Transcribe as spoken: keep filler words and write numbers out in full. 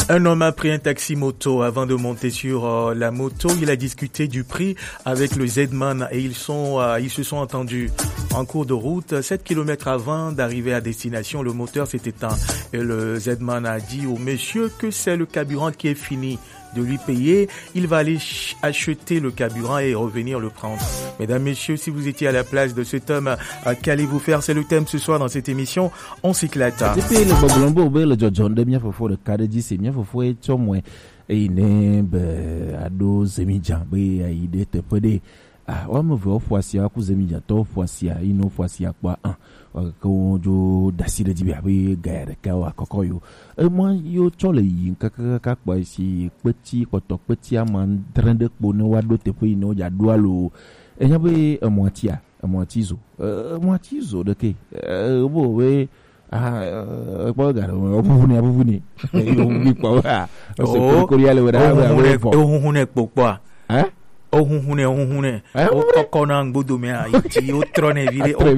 Un homme a pris un taxi moto avant de monter sur euh, la moto. Il a discuté du prix avec le Z-Man et ils sont, euh, ils se sont entendus en cours de route. sept kilomètres avant d'arriver à destination, le moteur s'est éteint et le Z-Man a dit au monsieur que c'est le carburant qui est fini de lui payer. Il va aller ch- acheter le carburant et revenir le prendre. Mesdames, messieurs, si vous étiez à la place de cet homme, euh, qu'allez-vous faire? C'est le thème ce soir dans cette émission. On s'éclate. Depuis le Bobolombo, le Jojon de bien faut le cas de dix, c'est bien faut être chomwe et ne be ado zemidjan be aide te pede. Ah, on me veut fois si à cause zemidjan to fois si à ino fois si à quoi un. Ko jo dasi de dibia be gaire ka wa kokoyo. E moi yo chole yin ka ka ka kwa si petit kotok petit aman drende ko no wa do te po ino ja doualo. E nya be e moitia, e moitizo. E moitizo de ke. E bo we ah kwa gara o buvuni a buvuni. E o bi kwa wa. O se ko ya le wa da wa fo. O hunhune popa. Hein? O hunhune o hunhune. O kokona ngbodo me a iti o trone vile o